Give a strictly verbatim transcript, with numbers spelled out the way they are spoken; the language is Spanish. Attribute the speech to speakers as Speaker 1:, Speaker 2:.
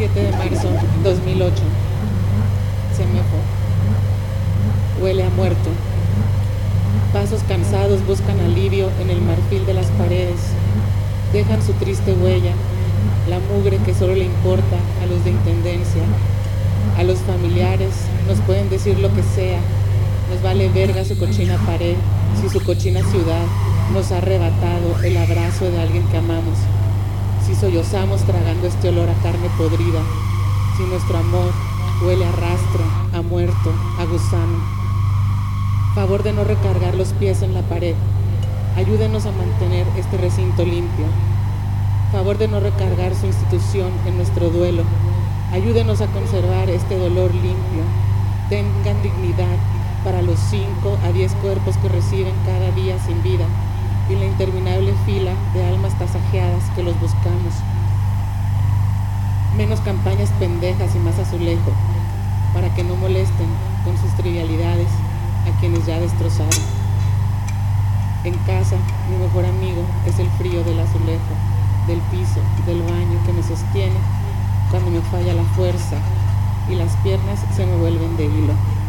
Speaker 1: siete de marzo dos mil ocho. Semefo. Huele a muerto. Pasos cansados buscan alivio en el marfil de las paredes. Dejan su triste huella, la mugre que solo le importa a los de intendencia. A los familiares nos pueden decir lo que sea, nos vale verga su cochina pared, si su cochina ciudad nos ha arrebatado el abrazo de alguien que amamos, si sollozamos tragando este olor a carne podrida, si nuestro amor huele a rastro, a muerto, a gusano. Favor de no recargar los pies en la pared, ayúdenos a mantener este recinto limpio. Favor de no recargar su institución en nuestro duelo, ayúdenos a conservar este dolor limpio. Tengan dignidad para los cinco a diez cuerpos que reciben cada día sin vida y la interminable fila de almas tasajeadas que los buscamos. Menos campañas pendejas y más azulejo, para que no molesten con sus trivialidades a quienes ya destrozaron. En casa, mi mejor amigo es el frío del azulejo, del piso, del baño que me sostiene cuando me falla la fuerza y las piernas se me vuelven de hilo.